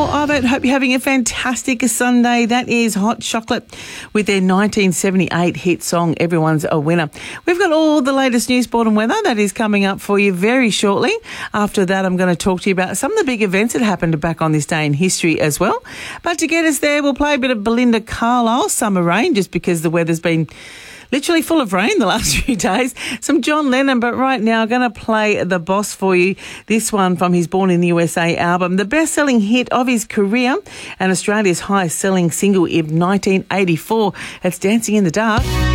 Arvo, hope you're having a fantastic Sunday. That is Hot Chocolate with their 1978 hit song, Everyone's a Winner. We've got all the latest news, sport and weather that is coming up for you very shortly. After that, I'm going to talk to you about some of the big events that happened back on this day in history as well. But to get us there, we'll play a bit of Belinda Carlisle, Summer Rain, just because the weather's been literally full of rain the last few days. Some John Lennon, but right now I'm going to play The Boss for you. This one from his Born in the USA album, the best-selling hit of his career and Australia's highest-selling single in 1984. It's Dancing in the Dark.